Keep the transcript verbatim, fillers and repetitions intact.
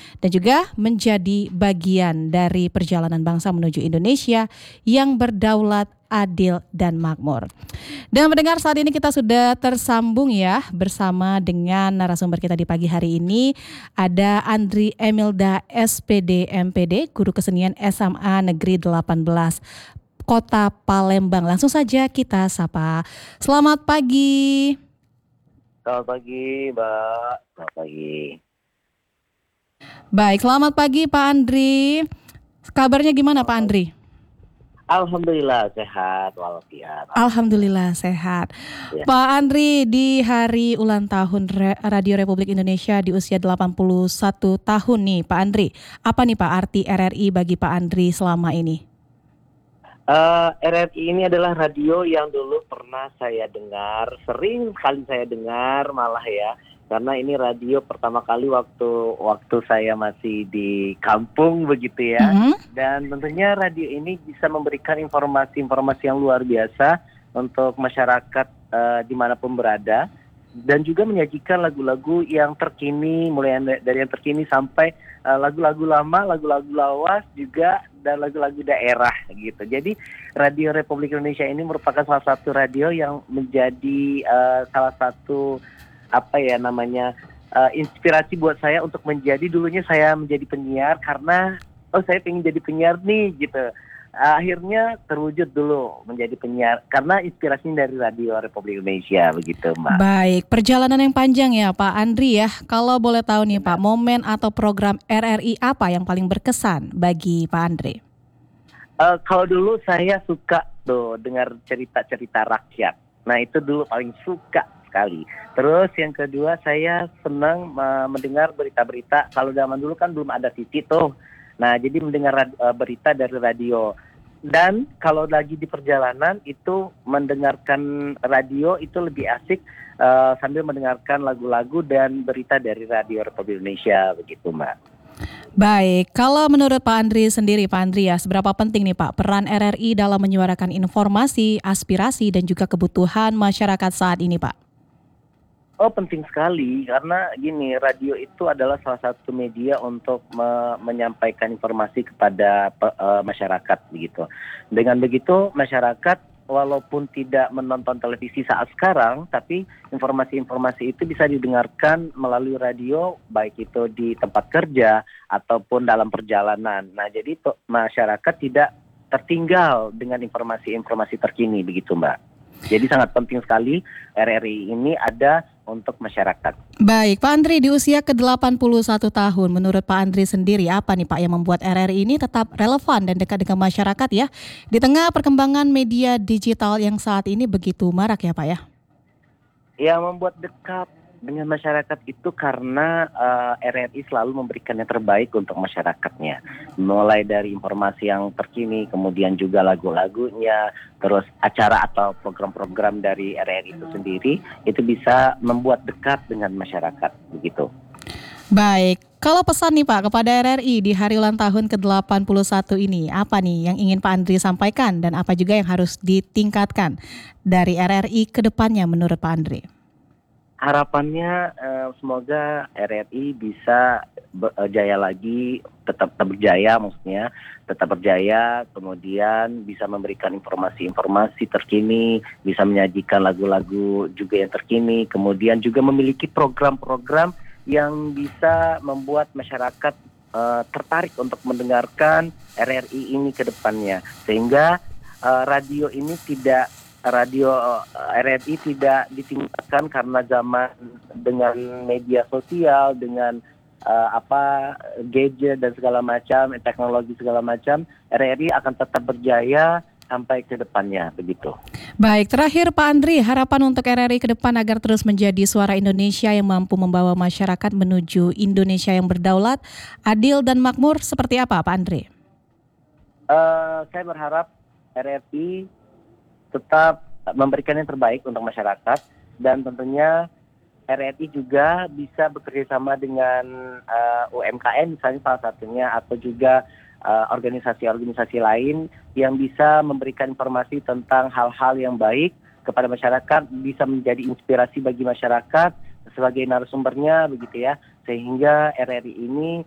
dan juga menjadi bagian dari perjalanan bangsa menuju Indonesia yang berdaulat, adil, dan makmur. Dan mendengar saat ini kita sudah tersambung ya bersama dengan narasumber kita di pagi hari ini. Ada Andri Emilda S P D M P D, Guru Kesenian S M A Negeri delapan belas Kota Palembang. Langsung saja kita sapa. Selamat pagi. Selamat pagi, Mbak. Selamat pagi. Baik, selamat pagi Pak Andri. Kabarnya gimana Pak Andri? Alhamdulillah sehat walafiat. Alhamdulillah sehat. Ya. Pak Andri, di hari ulang tahun Re- Radio Republik Indonesia di usia delapan puluh satu tahun nih Pak Andri. Apa nih Pak arti R R I bagi Pak Andri selama ini? Uh, R R I ini adalah radio yang dulu pernah saya dengar, sering kali saya dengar malah ya. Karena ini radio pertama kali waktu waktu saya masih di kampung begitu ya. Mm-hmm. Dan tentunya radio ini bisa memberikan informasi-informasi yang luar biasa untuk masyarakat uh, dimanapun berada. Dan juga menyajikan lagu-lagu yang terkini, mulai dari yang terkini sampai uh, lagu-lagu lama, lagu-lagu lawas juga, dan lagu-lagu daerah gitu. Jadi Radio Republik Indonesia ini merupakan salah satu radio yang menjadi uh, salah satu apa ya namanya uh, inspirasi buat saya untuk menjadi, dulunya saya menjadi penyiar karena oh saya pengen jadi penyiar nih gitu. Uh, akhirnya terwujud dulu menjadi penyiar karena inspirasinya dari Radio Republik Indonesia begitu Mbak. Baik, perjalanan yang panjang ya Pak Andri ya. Kalau boleh tahu nih Pak, momen atau program R R I apa yang paling berkesan bagi Pak Andri? Uh, kalau dulu saya suka tuh dengar cerita-cerita rakyat. Nah itu dulu paling suka sekali. Terus yang kedua saya senang uh, mendengar berita-berita. Kalau zaman dulu kan belum ada T V tuh. Nah jadi mendengar rad- uh, berita dari radio. Dan kalau lagi di perjalanan itu mendengarkan radio itu lebih asik uh, sambil mendengarkan lagu-lagu dan berita dari Radio Republik Indonesia begitu Mbak. Baik, kalau menurut Pak Andri sendiri Pak Andri ya, seberapa penting nih Pak peran R R I dalam menyuarakan informasi, aspirasi dan juga kebutuhan masyarakat saat ini Pak? Oh penting sekali karena gini, radio itu adalah salah satu media untuk me- menyampaikan informasi kepada pe- uh, masyarakat begitu. Dengan begitu masyarakat walaupun tidak menonton televisi saat sekarang, tapi informasi-informasi itu bisa didengarkan melalui radio, baik itu di tempat kerja ataupun dalam perjalanan. Nah jadi to- masyarakat tidak tertinggal dengan informasi-informasi terkini begitu Mbak. Jadi sangat penting sekali R R I ini ada untuk masyarakat. Baik, Pak Andri di usia ke delapan puluh satu tahun, menurut Pak Andri sendiri apa nih Pak yang membuat R R I ini tetap relevan dan dekat dengan masyarakat ya? Di tengah perkembangan media digital yang saat ini begitu marak ya Pak ya? Yang membuat dekat dengan masyarakat itu karena uh, R R I selalu memberikan yang terbaik untuk masyarakatnya. Mulai dari informasi yang terkini, kemudian juga lagu-lagunya, terus acara atau program-program dari R R I itu sendiri, itu bisa membuat dekat dengan masyarakat, begitu. Baik, kalau pesan nih Pak kepada R R I di hari ulang tahun ke delapan puluh satu ini, apa nih yang ingin Pak Andri sampaikan dan apa juga yang harus ditingkatkan dari R R I ke depannya menurut Pak Andri? Harapannya eh, semoga R R I bisa berjaya lagi, tetap, tetap berjaya maksudnya, tetap berjaya, kemudian bisa memberikan informasi-informasi terkini, bisa menyajikan lagu-lagu juga yang terkini, kemudian juga memiliki program-program yang bisa membuat masyarakat eh, tertarik untuk mendengarkan R R I ini ke depannya, sehingga eh, radio ini tidak radio R R I tidak ditinggalkan karena zaman dengan media sosial, dengan uh, apa gadget dan segala macam, teknologi segala macam, R R I akan tetap berjaya sampai ke depannya begitu. Baik, terakhir Pak Andri, harapan untuk R R I ke depan agar terus menjadi suara Indonesia yang mampu membawa masyarakat menuju Indonesia yang berdaulat, adil dan makmur seperti apa Pak Andri? Uh, saya berharap R R I tetap memberikan yang terbaik untuk masyarakat dan tentunya R R I juga bisa bekerja sama dengan uh, U M K M misalnya salah satunya atau juga uh, organisasi-organisasi lain yang bisa memberikan informasi tentang hal-hal yang baik kepada masyarakat, bisa menjadi inspirasi bagi masyarakat sebagai narasumbernya begitu ya, sehingga R R I ini